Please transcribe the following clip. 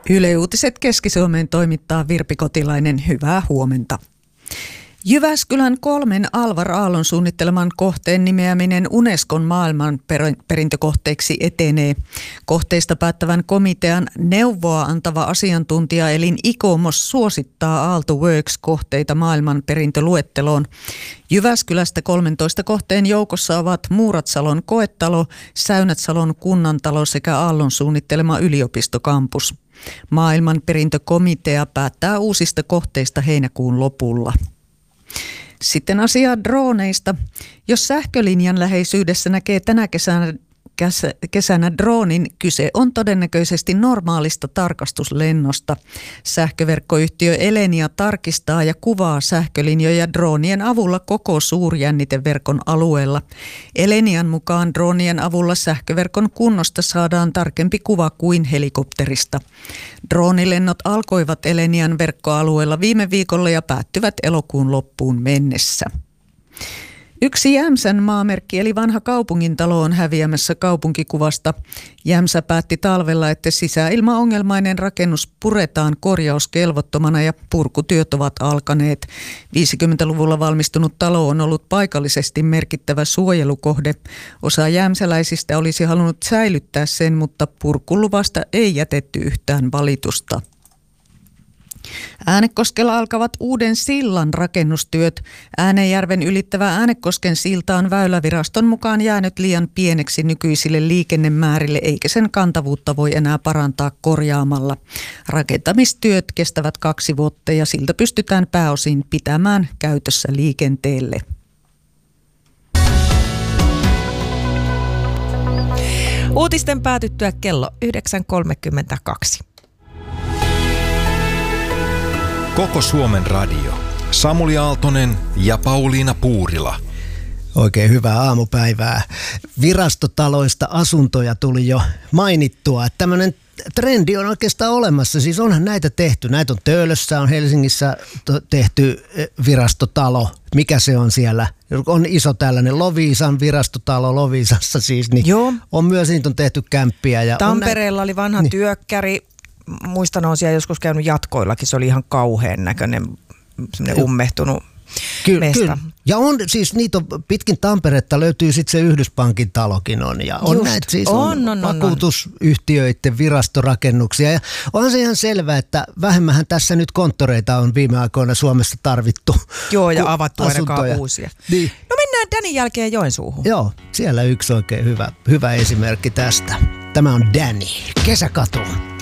Yle Uutiset Keski-Suomeen toimittaa Virpi Kotilainen. Hyvää huomenta. Jyväskylän 3 Alvar Aallon suunnitteleman kohteen nimeäminen Unescon maailmanperintökohteeksi etenee. Kohteista päättävän komitean neuvoa antava asiantuntijaelin ICOMOS suosittaa Aalto Works-kohteita maailmanperintöluetteloon. Jyväskylästä 13 kohteen joukossa ovat Muuratsalon koetalo, Säynätsalon kunnantalo sekä Aallon suunnittelema yliopistokampus. Maailmanperintökomitea päättää uusista kohteista heinäkuun lopulla. Sitten asiaa droneista. Jos sähkölinjan läheisyydessä näkee tänä kesänä droonin, kyse on todennäköisesti normaalista tarkastuslennosta. Sähköverkkoyhtiö Elenia tarkistaa ja kuvaa sähkölinjoja droonien avulla koko suurjänniteverkon alueella. Elenian mukaan droonien avulla sähköverkon kunnosta saadaan tarkempi kuva kuin helikopterista. Droonilennot alkoivat Elenian verkkoalueella viime viikolla ja päättyvät elokuun loppuun mennessä. Yksi Jämsän maamerkki eli vanha kaupungintalo on häviämässä kaupunkikuvasta. Jämsä päätti talvella, että sisäilmaongelmainen rakennus puretaan korjauskelvottomana ja purkutyöt ovat alkaneet. 50-luvulla valmistunut talo on ollut paikallisesti merkittävä suojelukohde. Osa jämsäläisistä olisi halunnut säilyttää sen, mutta purkuluvasta ei jätetty yhtään valitusta. Äänekoskella alkavat uuden sillan rakennustyöt. Äänejärven ylittävä Äänekosken silta on Väyläviraston mukaan jäänyt liian pieneksi nykyisille liikennemäärille, eikä sen kantavuutta voi enää parantaa korjaamalla. Rakentamistyöt kestävät 2 vuotta ja silta pystytään pääosin pitämään käytössä liikenteelle. Uutisten päätyttyä kello 9.32. Koko Suomen radio. Samuli Aaltonen ja Pauliina Puurila. Oikein hyvää aamupäivää. Virastotaloista asuntoja tuli jo mainittua. Tämmöinen trendi on oikeastaan olemassa. Siis onhan näitä tehty. Näitä on Töölössä, on Helsingissä tehty virastotalo. Mikä se on siellä? On iso tällainen Loviisan virastotalo Loviisassa siis. Niin joo. On myös, niitä on tehty kämppiä. Ja Tampereella oli vanha työkkäri. Muistan, olen siellä joskus käynyt jatkoillakin, se oli ihan kauhean näköinen, semmoinen ummehtunut mesta. Kyllä. Ja on siis niitä on, pitkin Tamperetta löytyy sitten se Yhdyspankin talokin on. Ja on näitä siis on vakuutusyhtiöiden virastorakennuksia. Ja on se ihan selvää, että vähemmähän tässä nyt konttoreita on viime aikoina Suomessa tarvittu. Joo, ja avattu ainakaan uusia. Niin. No mennään Danin jälkeen Joensuuhun. Joo, siellä yksi oikein hyvä esimerkki tästä. Tämä on Danny, Kesäkatu.